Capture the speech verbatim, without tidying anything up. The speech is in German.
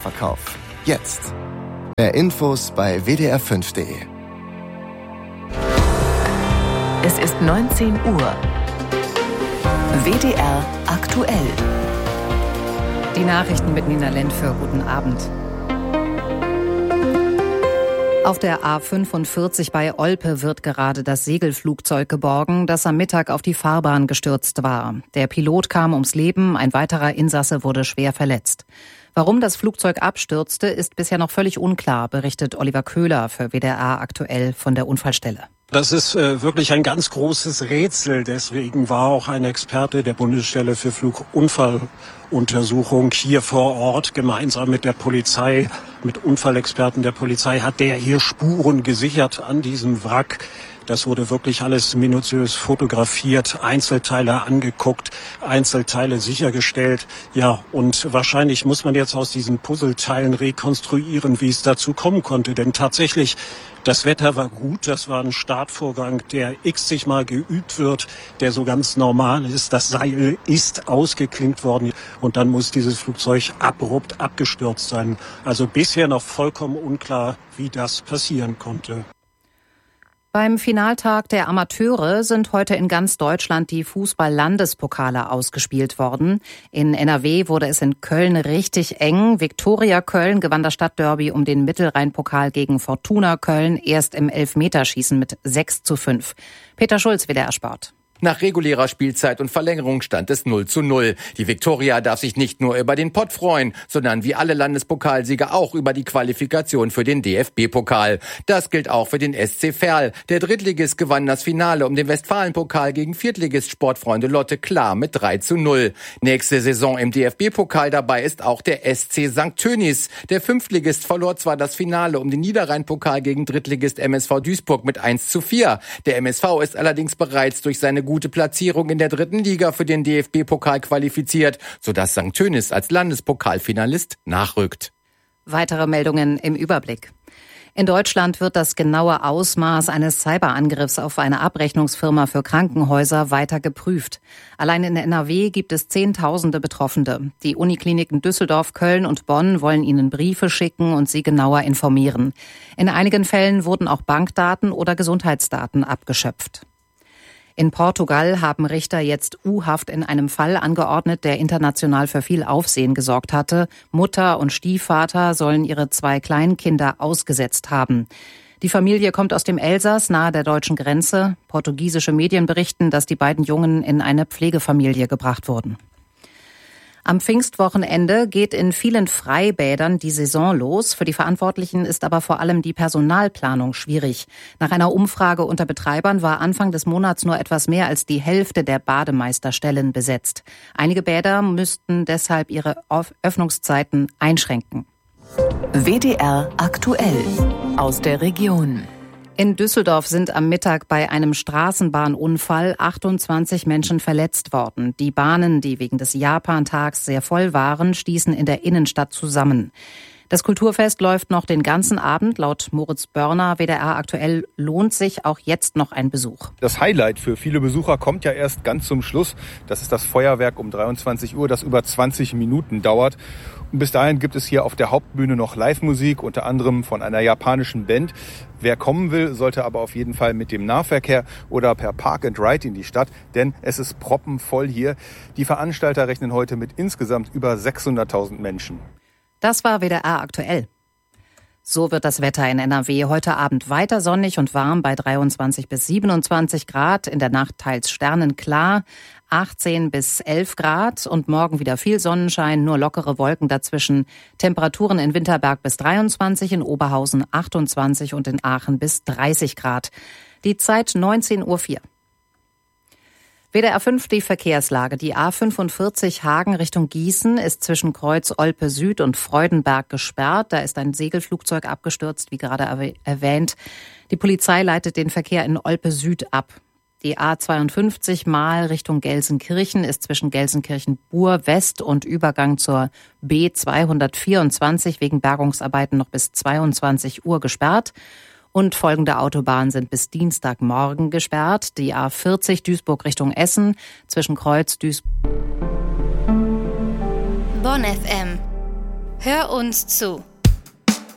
Vorverkauf. Jetzt. Mehr Infos bei w d r fünf punkt d e. Es ist neunzehn Uhr. W D R aktuell. Die Nachrichten mit Nina Lentföhr. Guten Abend. Auf der A fünfundvierzig bei Olpe wird gerade das Segelflugzeug geborgen, das am Mittag auf die Fahrbahn gestürzt war. Der Pilot kam ums Leben, ein weiterer Insasse wurde schwer verletzt. Warum das Flugzeug abstürzte, ist bisher noch völlig unklar, berichtet Oliver Köhler für W D R aktuell von der Unfallstelle. Das ist äh, wirklich ein ganz großes Rätsel. Deswegen war auch ein Experte der Bundesstelle für Flugunfalluntersuchung hier vor Ort gemeinsam mit der Polizei, mit Unfallexperten der Polizei, hat der hier Spuren gesichert an diesem Wrack. Das wurde wirklich alles minutiös fotografiert, Einzelteile angeguckt, Einzelteile sichergestellt. Ja, und wahrscheinlich muss man jetzt aus diesen Puzzleteilen rekonstruieren, wie es dazu kommen konnte. Denn tatsächlich, das Wetter war gut. Das war ein Startvorgang, der x-zig Mal geübt wird, der so ganz normal ist. Das Seil ist ausgeklinkt worden und dann muss dieses Flugzeug abrupt abgestürzt sein. Also bisher noch vollkommen unklar, wie das passieren konnte. Beim Finaltag der Amateure sind heute in ganz Deutschland die Fußball-Landespokale ausgespielt worden. In N R W wurde es in Köln richtig eng. Viktoria Köln gewann das Stadtderby um den Mittelrhein-Pokal gegen Fortuna Köln erst im Elfmeterschießen mit sechs zu fünf. Peter Schulz, W D R Sport. Nach regulärer Spielzeit und Verlängerung stand es null zu null. Die Viktoria darf sich nicht nur über den Pott freuen, sondern wie alle Landespokalsieger auch über die Qualifikation für den D F B-Pokal. Das gilt auch für den S C Verl. Der Drittligist gewann das Finale um den Westfalen-Pokal gegen Viertligist Sportfreunde Lotte klar mit drei zu null. Nächste Saison im D F B-Pokal dabei ist auch der S C Sankt Tönis. Der Fünftligist verlor zwar das Finale um den Niederrhein-Pokal gegen Drittligist M S V Duisburg mit eins zu vier. Der M S V ist allerdings bereits durch seine gute Platzierung in der dritten Liga für den D F B-Pokal qualifiziert, sodass Sankt Tönis als Landespokalfinalist nachrückt. Weitere Meldungen im Überblick. In Deutschland wird das genaue Ausmaß eines Cyberangriffs auf eine Abrechnungsfirma für Krankenhäuser weiter geprüft. Allein in N R W gibt es Zehntausende Betroffene. Die Unikliniken Düsseldorf, Köln und Bonn wollen ihnen Briefe schicken und sie genauer informieren. In einigen Fällen wurden auch Bankdaten oder Gesundheitsdaten abgeschöpft. In Portugal haben Richter jetzt U-Haft in einem Fall angeordnet, der international für viel Aufsehen gesorgt hatte. Mutter und Stiefvater sollen ihre zwei Kleinkinder ausgesetzt haben. Die Familie kommt aus dem Elsass, nahe der deutschen Grenze. Portugiesische Medien berichten, dass die beiden Jungen in eine Pflegefamilie gebracht wurden. Am Pfingstwochenende geht in vielen Freibädern die Saison los. Für die Verantwortlichen ist aber vor allem die Personalplanung schwierig. Nach einer Umfrage unter Betreibern war Anfang des Monats nur etwas mehr als die Hälfte der Bademeisterstellen besetzt. Einige Bäder müssten deshalb ihre Öffnungszeiten einschränken. W D R aktuell aus der Region. In Düsseldorf sind am Mittag bei einem Straßenbahnunfall achtundzwanzig Menschen verletzt worden. Die Bahnen, die wegen des Japantags sehr voll waren, stießen in der Innenstadt zusammen. Das Kulturfest läuft noch den ganzen Abend. Laut Moritz Börner, W D R aktuell, lohnt sich auch jetzt noch ein Besuch. Das Highlight für viele Besucher kommt ja erst ganz zum Schluss. Das ist das Feuerwerk um dreiundzwanzig Uhr, das über zwanzig Minuten dauert. Und bis dahin gibt es hier auf der Hauptbühne noch Live-Musik, unter anderem von einer japanischen Band. Wer kommen will, sollte aber auf jeden Fall mit dem Nahverkehr oder per Park and Ride in die Stadt, denn es ist proppenvoll hier. Die Veranstalter rechnen heute mit insgesamt über sechshunderttausend Menschen. Das war W D R aktuell. So wird das Wetter in N R W heute Abend weiter sonnig und warm bei dreiundzwanzig bis siebenundzwanzig Grad, in der Nacht teils sternenklar, achtzehn bis elf Grad und morgen wieder viel Sonnenschein, nur lockere Wolken dazwischen. Temperaturen in Winterberg bis dreiundzwanzig, in Oberhausen achtundzwanzig und in Aachen bis dreißig Grad. Die Zeit neunzehn Uhr vier. W D R fünf, die Verkehrslage. Die A fünfundvierzig Hagen Richtung Gießen ist zwischen Kreuz Olpe Süd und Freudenberg gesperrt. Da ist ein Segelflugzeug abgestürzt, wie gerade erwähnt. Die Polizei leitet den Verkehr in Olpe Süd ab. Die A zweiundfünfzig Mahl Richtung Gelsenkirchen ist zwischen Gelsenkirchen-Bur West und Übergang zur B zweihundertvierundzwanzig wegen Bergungsarbeiten noch bis zweiundzwanzig Uhr gesperrt. Und folgende Autobahnen sind bis Dienstagmorgen gesperrt. Die A vierzig Duisburg Richtung Essen zwischen Kreuz Duisburg. Bonn F M. Hör uns zu.